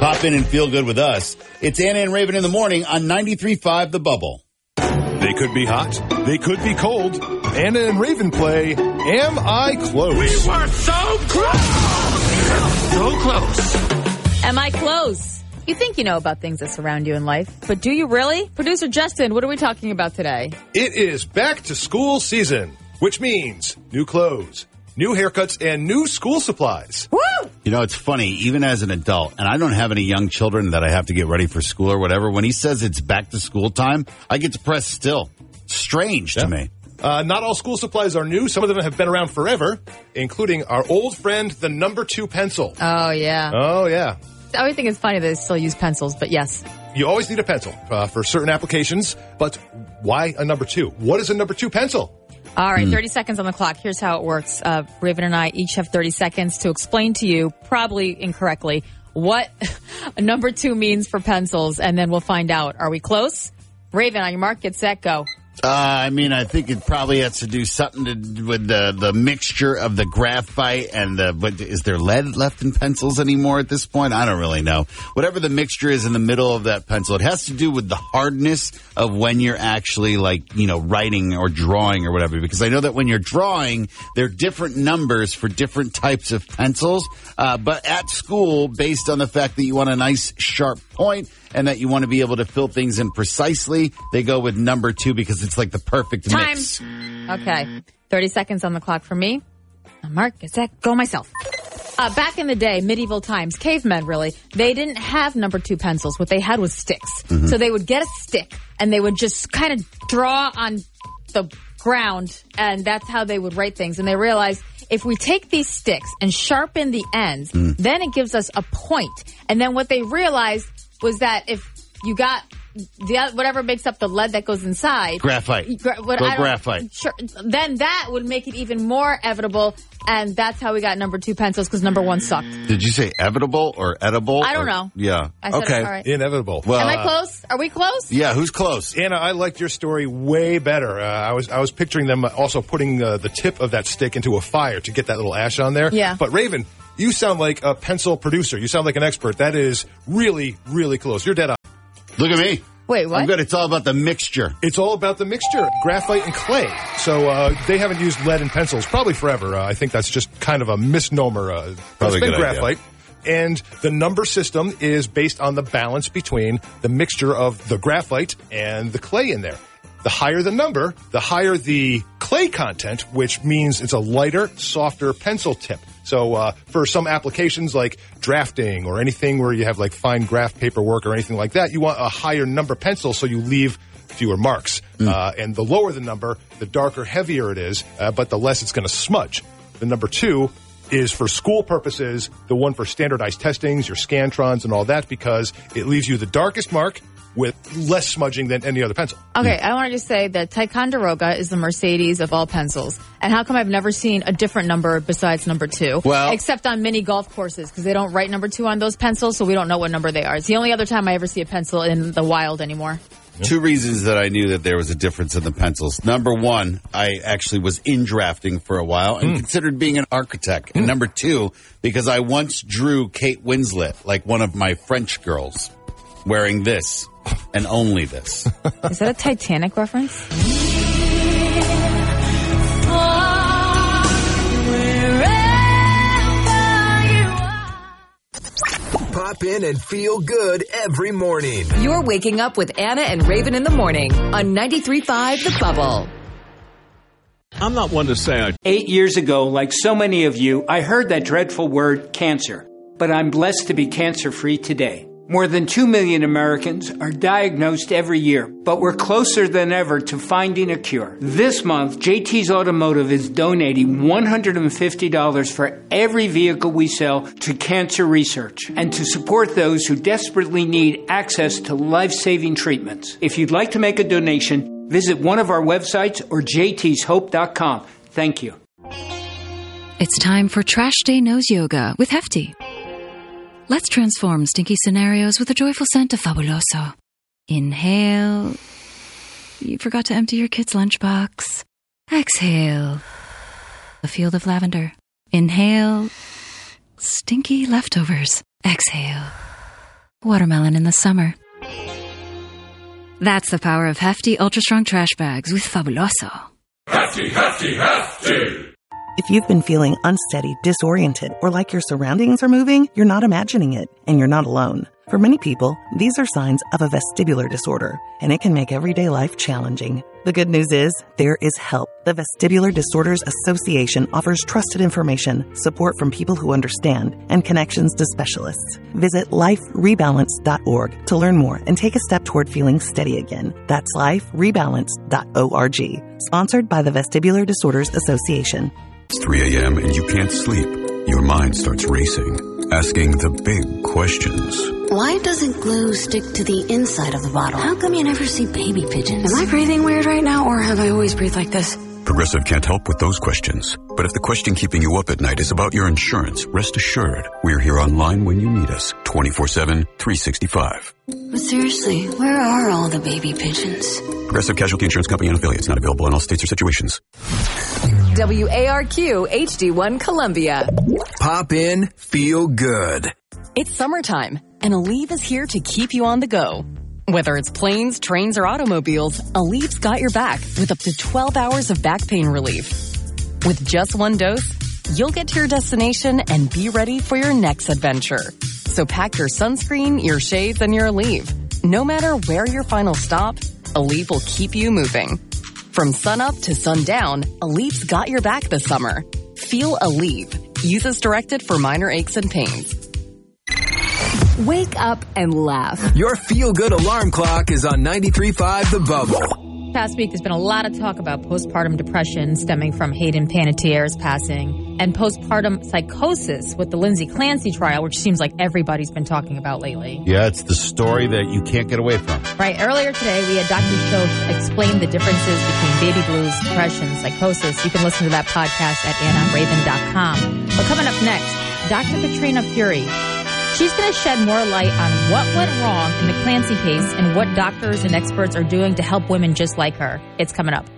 Pop in and feel good with us. It's Anna and Raven in the morning on 93.5 The Bubble. They could be hot. They could be cold. Anna and Raven play Am I Close? We were so close! So close. Am I close? You think you know about things that surround you in life, but do you really? Producer Justin, what are we talking about today? It is back to school season, which means new clothes, new haircuts, and new school supplies. Woo! You know, it's funny, even as an adult, and I don't have any young children that I have to get ready for school or whatever, when he says it's back to school time, I get depressed still. Strange to me. Not all school supplies are new. Some of them have been around forever, including our old friend, the number 2 pencil. Oh, yeah. Oh, yeah. I always think it's funny that they still use pencils, but yes. You always need a pencil for certain applications, but why a number 2? What is a number 2 pencil? All right, 30 seconds on the clock. Here's how it works. Raven and I each have 30 seconds to explain to you, probably incorrectly, what a number 2 means for pencils, and then we'll find out. Are we close? Raven, on your mark, get set, go. I think it probably has to do something with the mixture of the graphite and is there lead left in pencils anymore at this point? I don't really know. Whatever the mixture is in the middle of that pencil, it has to do with the hardness of when you're actually writing or drawing or whatever. Because I know that when you're drawing, there are different numbers for different types of pencils. But at school, based on the fact that you want a nice sharp point and that you want to be able to fill things in precisely, they go with number 2 because it's like the perfect mix. Okay. 30 seconds on the clock for me. Mark, get set, go myself. Back in the day, medieval times, cavemen really, they didn't have number 2 pencils. What they had was sticks. Mm-hmm. So they would get a stick and they would just kind of draw on the ground, and that's how they would write things. And they realized if we take these sticks and sharpen the ends, then it gives us a point. And then what they realized was that if you got whatever makes up the lead that goes inside. Graphite. Graphite. Sure. Then that would make it even more evitable, and that's how we got number 2 pencils, because number 1 sucked. Did you say evitable or edible? I don't know. Yeah. I said okay. It, all right. Inevitable. Well, am I close? Are we close? Yeah, who's close? Anna, I liked your story way better. I was picturing them also putting the tip of that stick into a fire to get that little ash on there. Yeah. But Raven, you sound like a pencil producer. You sound like an expert. That is really, really close. You're dead on. Look at me. Wait, what? I'm good. It's all about the mixture. It's all about the mixture, graphite and clay. So they haven't used lead in pencils probably forever. I think that's just kind of a misnomer. Probably it's been good graphite. Idea. And the number system is based on the balance between the mixture of the graphite and the clay in there. The higher the number, the higher the clay content, which means it's a lighter, softer pencil tip. So for some applications like drafting or anything where you have like fine graph paperwork or anything like that, you want a higher number pencil so you leave fewer marks. And the lower the number, the darker, heavier it is, but the less it's going to smudge. The number 2 is for school purposes, the one for standardized testings, your Scantrons and all that, because it leaves you the darkest mark with less smudging than any other pencil. Okay, I want to just say that Ticonderoga is the Mercedes of all pencils. And how come I've never seen a different number besides number 2? Well, except on mini golf courses, because they don't write number 2 on those pencils, so we don't know what number they are. It's the only other time I ever see a pencil in the wild anymore. 2 reasons that I knew that there was a difference in the pencils. Number 1, I actually was in drafting for a while and considered being an architect. And number 2, because I once drew Kate Winslet, like one of my French girls, wearing this and only this. Is that a Titanic reference? Pop in and feel good every morning. You're waking up with Anna and Raven in the morning on 93.5 The Bubble. I'm not one to say 8 years ago, like so many of you, I heard that dreadful word cancer. But I'm blessed to be cancer-free today. More than 2 million Americans are diagnosed every year, but we're closer than ever to finding a cure. This month, JT's Automotive is donating $150 for every vehicle we sell to cancer research and to support those who desperately need access to life-saving treatments. If you'd like to make a donation, visit one of our websites or jtshope.com. Thank you. It's time for Trash Day Nose Yoga with Hefty. Let's transform stinky scenarios with a joyful scent of Fabuloso. Inhale. You forgot to empty your kid's lunchbox. Exhale. A field of lavender. Inhale. Stinky leftovers. Exhale. watermelon in the summer. That's the power of Hefty Ultra Strong Trash Bags with Fabuloso. Hefty, hefty, hefty! If you've been feeling unsteady, disoriented, or like your surroundings are moving, you're not imagining it, and you're not alone. For many people, these are signs of a vestibular disorder, and it can make everyday life challenging. The good news is, there is help. The Vestibular Disorders Association offers trusted information, support from people who understand, and connections to specialists. Visit liferebalance.org to learn more and take a step toward feeling steady again. That's liferebalance.org. Sponsored by the Vestibular Disorders Association. It's 3 a.m. and you can't sleep. Your mind starts racing, asking the big questions. Why doesn't glue stick to the inside of the bottle? How come you never see baby pigeons? Am I breathing weird right now, or have I always breathed like this? Progressive can't help with those questions. But if the question keeping you up at night is about your insurance, rest assured, we're here online when you need us, 24/7, 365. But seriously, where are all the baby pigeons? Progressive Casualty Insurance Company and affiliates, not available in all states or situations. WARQ HD1 Columbia. Pop in, feel good. It's summertime, and Aleve is here to keep you on the go. Whether it's planes, trains, or automobiles, Aleve's got your back with up to 12 hours of back pain relief. With just one dose, you'll get to your destination and be ready for your next adventure. So pack your sunscreen, your shades, and your Aleve. No matter where your final stop, Aleve will keep you moving. From sunup to sundown, Aleve's got your back this summer. Feel Aleve. Use as directed for minor aches and pains. Wake up and laugh. Your feel-good alarm clock is on 93.5 The Bubble. Past week, there's been a lot of talk about postpartum depression stemming from Hayden Panettiere's passing and postpartum psychosis with the Lindsay Clancy trial, which seems like everybody's been talking about lately. Yeah, it's the story that you can't get away from. Right. Earlier today, we had Dr. Show explain the differences between baby blues, depression, psychosis. You can listen to that podcast at AnnaRaven.com. But coming up next, Dr. Katrina Fury. She's going to shed more light on what went wrong in the Clancy case and what doctors and experts are doing to help women just like her. It's coming up.